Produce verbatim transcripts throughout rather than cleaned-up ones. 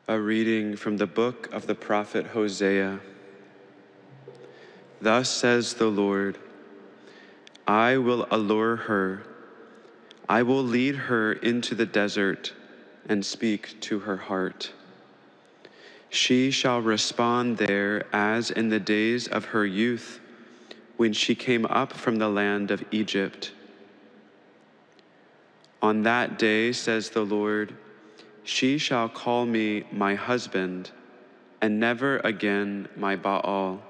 A reading from the book of the prophet Hosea. Thus says the Lord, I will allure her, I will lead her into the desert and speak to her heart. She shall respond there as in the days of her youth, when she came up from the land of Egypt. On that day, says the Lord, she shall call me my husband, and never again my Baal.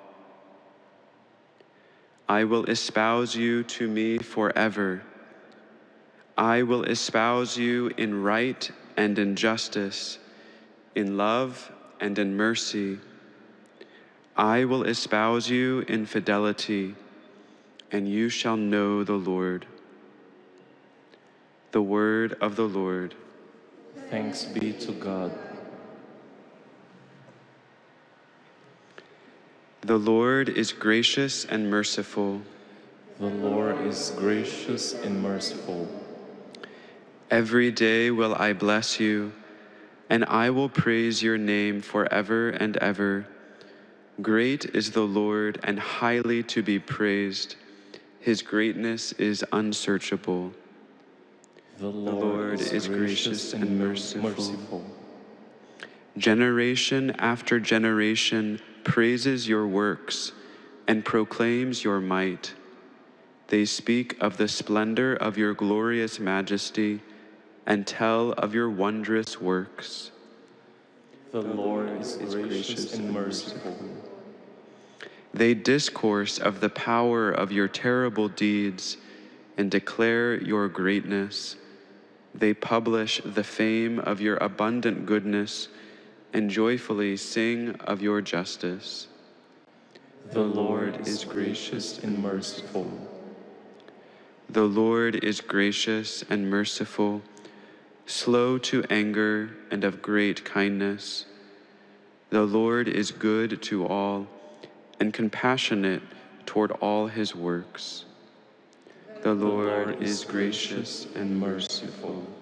I will espouse you to me forever. I will espouse you in right and in justice, in love and in mercy. I will espouse you in fidelity, and you shall know the Lord. The word of the Lord. Thanks be to God. The Lord is gracious and merciful. The Lord is gracious and merciful. Every day will I bless you, and I will praise your name forever and ever. Great is the Lord and highly to be praised. His greatness is unsearchable. The Lord, The Lord is gracious and merciful. merciful. Generation after generation praises your works and proclaims your might. They speak of the splendor of your glorious majesty and tell of your wondrous works. The Lord is gracious and merciful. They discourse of the power of your terrible deeds and declare your greatness. They publish the fame of your abundant goodness and joyfully sing of your justice. The Lord is gracious and merciful. The Lord is gracious and merciful, slow to anger and of great kindness. The Lord is good to all and compassionate toward all his works. The Lord is gracious and merciful.